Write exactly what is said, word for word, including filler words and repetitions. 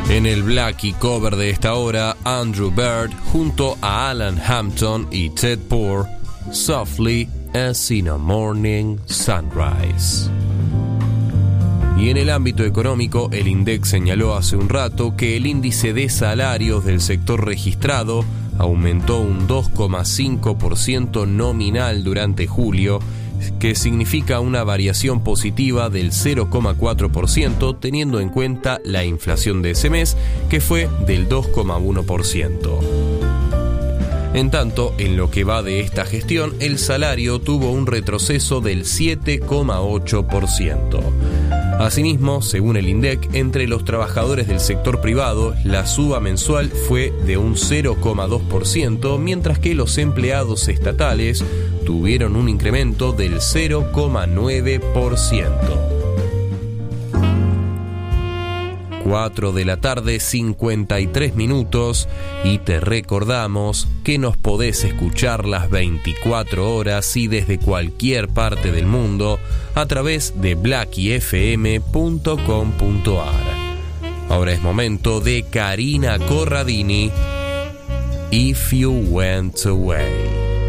En el Blackie cover de esta hora, Andrew Bird junto a Alan Hampton y Ted Poor, Softly as in a Morning Sunrise. Y en el ámbito económico, el INDEC señaló hace un rato que el índice de salarios del sector registrado aumentó un dos coma cinco por ciento nominal durante julio, que significa una variación positiva del cero coma cuatro por ciento teniendo en cuenta la inflación de ese mes, que fue del dos coma uno por ciento. En tanto, en lo que va de esta gestión, el salario tuvo un retroceso del siete coma ocho por ciento. Asimismo, según el INDEC, entre los trabajadores del sector privado, la suba mensual fue de un cero coma dos por ciento, mientras que los empleados estatales tuvieron un incremento del cero coma nueve por ciento. cuatro de la tarde, cincuenta y tres minutos, y te recordamos que nos podés escuchar las veinticuatro horas y desde cualquier parte del mundo a través de blackie f m punto com punto a r. Ahora es momento de Karina Corradini, If You Went Away.